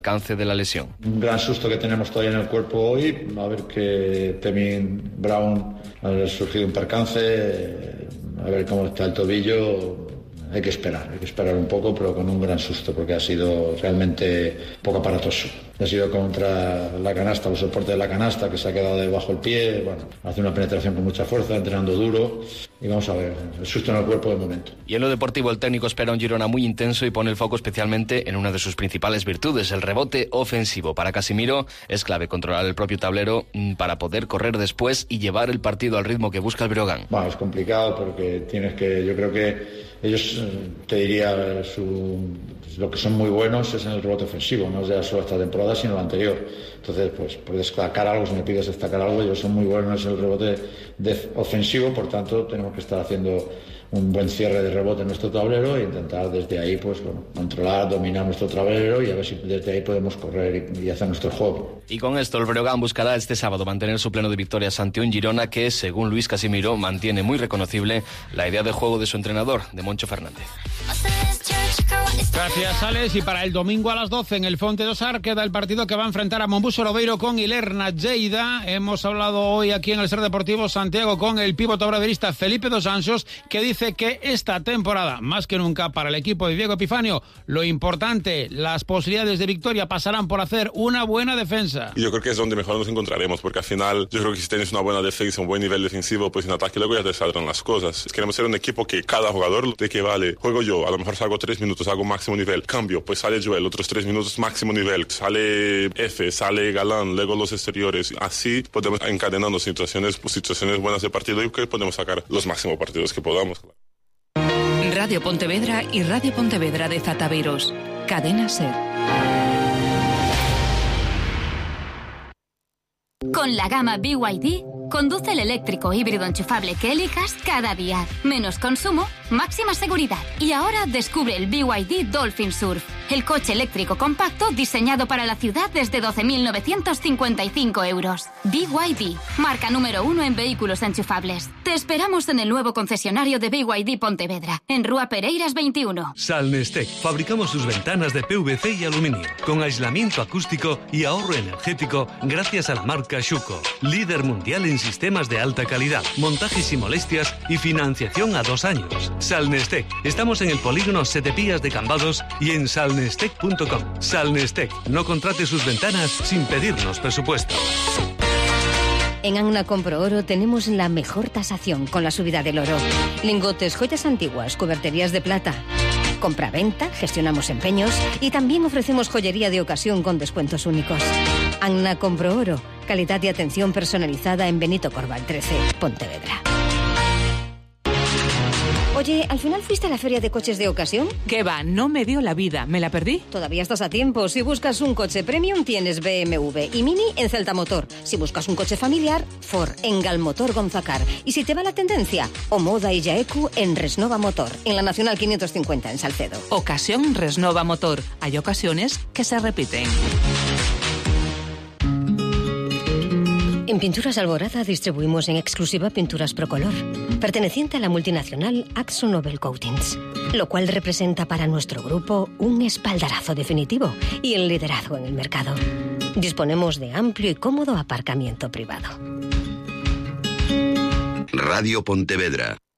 alcance de la lesión. Un gran susto que tenemos todavía en el cuerpo hoy, a ver que Tevin Brown ha surgido un percance, a ver cómo está el tobillo. Hay que esperar un poco, pero con un gran susto, porque ha sido realmente poco aparatoso. Ha sido contra la canasta, los soportes de la canasta, que se ha quedado debajo el pie. Bueno, hace una penetración con mucha fuerza, entrenando duro. Y vamos a ver, el susto en el cuerpo de momento. Y en lo deportivo, el técnico espera un Girona muy intenso y pone el foco especialmente en una de sus principales virtudes, el rebote ofensivo. Para Casimiro es clave controlar el propio tablero para poder correr después y llevar el partido al ritmo que busca el Breogán. Bueno, es complicado porque yo creo que ellos, te diría, lo que son muy buenos es en el rebote ofensivo, no ya solo esta temporada, sino la anterior. Entonces, pues por destacar algo, si me pides destacar algo, ellos son muy buenos en el rebote ofensivo, por tanto, tenemos que estar haciendo un buen cierre de rebote en nuestro tablero e intentar desde ahí, pues bueno, controlar, dominar nuestro tablero y a ver si desde ahí podemos correr y hacer nuestro juego. Y con esto el Breogán buscará este sábado mantener su pleno de victorias ante un Girona que, según Luis Casimiro, mantiene muy reconocible la idea de juego de su entrenador, de Moncho Fernández. Gracias, Alex. Y para el domingo a las 12 en el Fonte do Sar queda el partido que va a enfrentar a Mombuso Lobeiro con Ilerna Lleida. Hemos hablado hoy aquí en el Ser Deportivo Santiago con el pívot obraderista Felipe dos Anjos, que dice que esta temporada, más que nunca para el equipo de Diego Epifanio, lo importante, las posibilidades de victoria pasarán por hacer una buena defensa. Y yo creo que es donde mejor nos encontraremos, porque al final yo creo que si tienes una buena defensa, un buen nivel defensivo, pues en ataque luego ya te saldrán las cosas. Queremos ser un equipo que cada jugador, de que vale, juego yo, a lo mejor salgo 3 minutos, hago máximo nivel, cambio, pues sale Joel, otros 3 minutos máximo nivel, sale F, sale Galán, luego los exteriores. Así podemos encadenando situaciones buenas de partido y que podemos sacar los máximos partidos que podamos. Radio Pontevedra y Radio Pontevedra de Zataveros. Cadena SER. Con la gama BYD, conduce el eléctrico híbrido enchufable que elijas cada día. Menos consumo, máxima seguridad. Y ahora descubre el BYD Dolphin Surf, el coche eléctrico compacto diseñado para la ciudad desde 12.955 euros. BYD, marca número 1 en vehículos enchufables. Te esperamos en el nuevo concesionario de BYD Pontevedra, en Rúa Pereiras 21. Salnestec, fabricamos sus ventanas de PVC y aluminio, con aislamiento acústico y ahorro energético gracias a la marca Schuko, líder mundial en sistemas de alta calidad, montajes sin molestias y financiación a 2 años. Salnestec, estamos en el polígono Setepías de Cambados y en salnestec.com. Salnestec, no contrate sus ventanas sin pedirnos presupuesto. En Anna Compro Oro tenemos la mejor tasación con la subida del oro. Lingotes, joyas antiguas, cuberterías de plata. Compra-venta, gestionamos empeños y también ofrecemos joyería de ocasión con descuentos únicos. Anna Compro Oro, calidad y atención personalizada en Benito Corval 13, Pontevedra. Oye, ¿al final fuiste a la feria de coches de ocasión? ¿Qué va? No me dio la vida. ¿Me la perdí? Todavía estás a tiempo. Si buscas un coche premium, tienes BMW y Mini en Celta Motor. Si buscas un coche familiar, Ford en Galmotor Gonzacar. Y si te va la tendencia, Omoda y Yaeku en Resnova Motor, en la Nacional 550 en Salcedo. Ocasión Resnova Motor. Hay ocasiones que se repiten. En Pinturas Alborada distribuimos en exclusiva pinturas Procolor, perteneciente a la multinacional Akzo Nobel Coatings, lo cual representa para nuestro grupo un espaldarazo definitivo y el liderazgo en el mercado. Disponemos de amplio y cómodo aparcamiento privado. Radio Pontevedra.